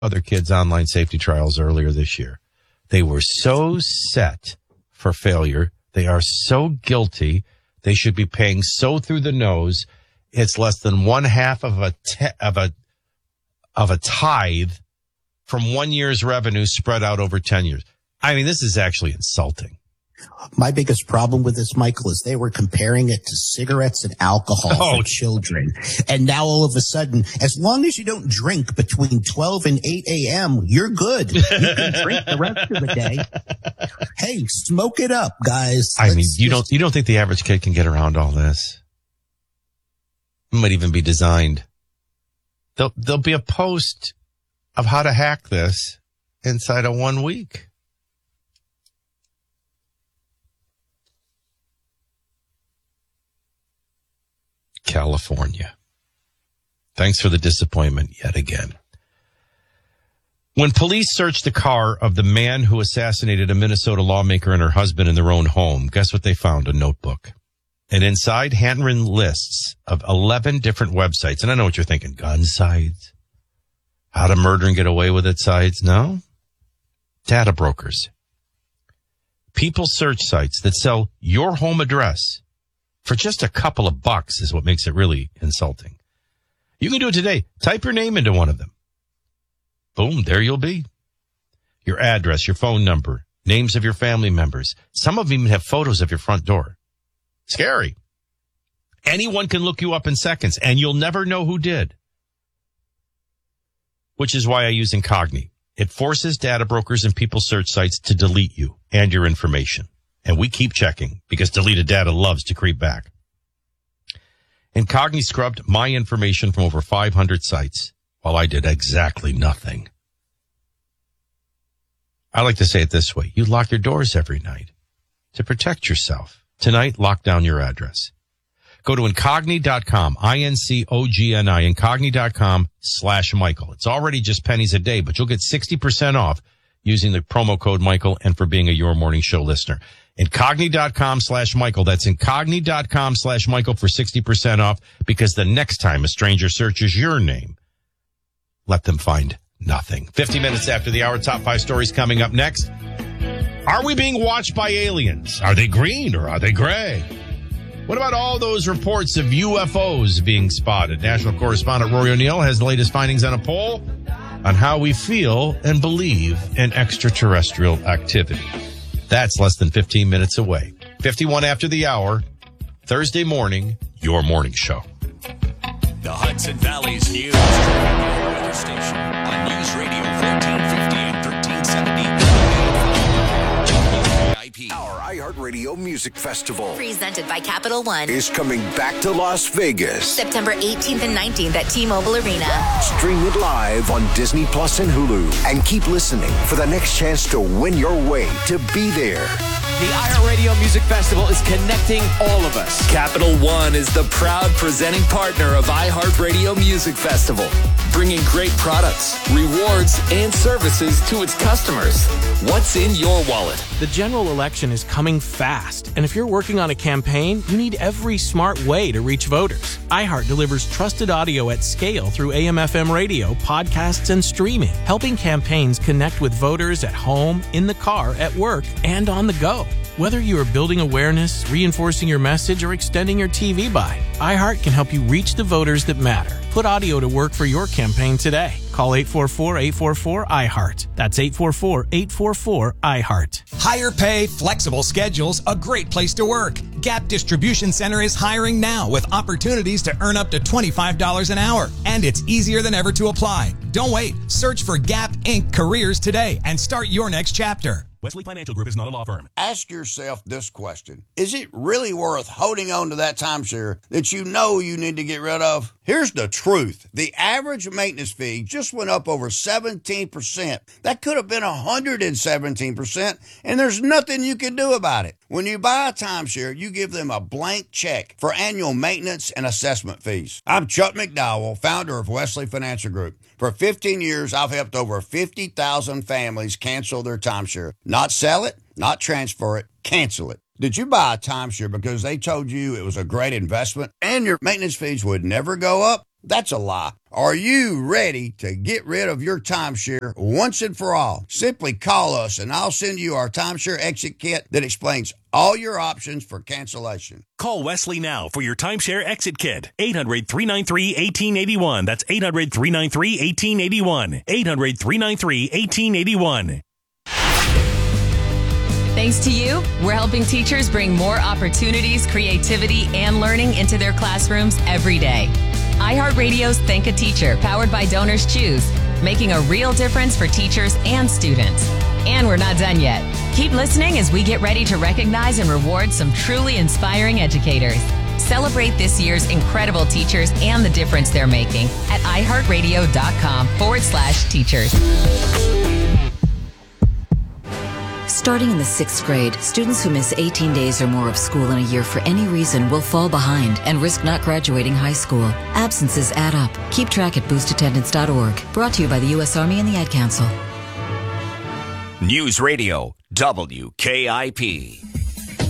other kids' online safety trials earlier this year. They were so set for failure. They are so guilty. They should be paying so through the nose. It's less than 1/2 of a tithe from 1 year's revenue spread out over 10 years. I mean, this is actually insulting. My biggest problem with this, Michael, is they were comparing it to cigarettes and alcohol for children. And now all of a sudden, as long as you don't drink between 12 and 8 a.m., you're good. You can drink the rest of the day. Hey, smoke it up, guys. I mean, you don't think the average kid can get around all this? It might even be designed. There'll be a post of how to hack this inside of 1 week. California. Thanks for the disappointment yet again. When police searched the car of the man who assassinated a Minnesota lawmaker and her husband in their own home, guess what they found? A notebook. And inside, handwritten lists of 11 different websites. And I know what you're thinking. Gun sites? How to murder and get away with it sites? No. Data brokers. People search sites that sell your home address for just a couple of bucks is what makes it really insulting. You can do it today. Type your name into one of them. Boom, there you'll be. Your address, your phone number, names of your family members. Some of them even have photos of your front door. Scary. Anyone can look you up in seconds, and you'll never know who did. Which is why I use Incogni. It forces data brokers and people search sites to delete you and your information. And we keep checking because deleted data loves to creep back. Incogni scrubbed my information from over 500 sites while I did exactly nothing. I like to say it this way. You lock your doors every night to protect yourself. Tonight, lock down your address. Go to Incogni.com, I-N-C-O-G-N-I, Incogni.com/Michael. It's already just pennies a day, but you'll get 60% off using the promo code Michael and for being a Your Morning Show listener. Incogni.com/Michael. That's Incogni.com/Michael for 60% off, because the next time a stranger searches your name, let them find nothing. 50 minutes after the hour, top 5 stories coming up next. Are we being watched by aliens? Are they green or are they gray? What about all those reports of UFOs being spotted? National correspondent Rory O'Neill has the latest findings on a poll on how we feel and believe in extraterrestrial activity. That's less than 15 minutes away. 51 after the hour, Thursday morning, Your Morning Show. The Hudson Valley's news weather station on News Radio 1450 and 1370. Our iHeartRadio Music Festival, presented by Capital One, is coming back to Las Vegas. September 18th and 19th at T-Mobile Arena. Stream it live on Disney Plus and Hulu. And keep listening for the next chance to win your way to be there. The iHeartRadio Music Festival is connecting all of us. Capital One is the proud presenting partner of iHeartRadio Music Festival, bringing great products, rewards, and services to its customers. What's in your wallet? The general election is coming fast, and if you're working on a campaign, you need every smart way to reach voters. iHeart delivers trusted audio at scale through AM/FM radio, podcasts, and streaming, helping campaigns connect with voters at home, in the car, at work, and on the go. Whether you are building awareness, reinforcing your message, or extending your TV buy, iHeart can help you reach the voters that matter. Put audio to work for your campaign today. Call 844-844-iHeart. That's 844-844-iHeart. Higher pay, flexible schedules, a great place to work. Gap Distribution Center is hiring now with opportunities to earn up to $25 an hour. And it's easier than ever to apply. Don't wait. Search for Gap Inc. Careers today and start your next chapter. Wesley Financial Group is not a law firm. Ask yourself this question. Is it really worth holding on to that timeshare that you know you need to get rid of? Here's the truth. The average maintenance fee just went up over 17%. That could have been 117%, and there's nothing you can do about it. When you buy a timeshare, you give them a blank check for annual maintenance and assessment fees. I'm Chuck McDowell, founder of Wesley Financial Group. For 15 years, I've helped over 50,000 families cancel their timeshare. Not sell it, not transfer it, cancel it. Did you buy a timeshare because they told you it was a great investment and your maintenance fees would never go up? That's a lie. Are you ready to get rid of your timeshare once and for all? Simply call us and I'll send you our timeshare exit kit that explains all your options for cancellation. Call Wesley now for your timeshare exit kit. 800-393-1881. That's 800-393-1881. 800-393-1881. Thanks to you, we're helping teachers bring more opportunities, creativity, and learning into their classrooms every day. iHeartRadio's Thank a Teacher, powered by Donors Choose, making a real difference for teachers and students. And we're not done yet. Keep listening as we get ready to recognize and reward some truly inspiring educators. Celebrate this year's incredible teachers and the difference they're making at iHeartRadio.com/teachers. Starting in the 6th grade, students who miss 18 days or more of school in a year for any reason will fall behind and risk not graduating high school. Absences add up. Keep track at boostattendance.org. Brought to you by the U.S. Army and the Ad Council. News Radio, WKIP.